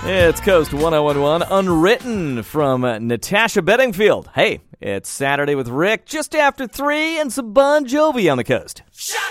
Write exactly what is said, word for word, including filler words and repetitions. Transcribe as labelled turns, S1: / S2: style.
S1: It's Coast one oh one one, Unwritten from uh, Natasha Bedingfield. Hey, it's Saturday with Rick, just after three, and some Bon Jovi on the coast.
S2: Shut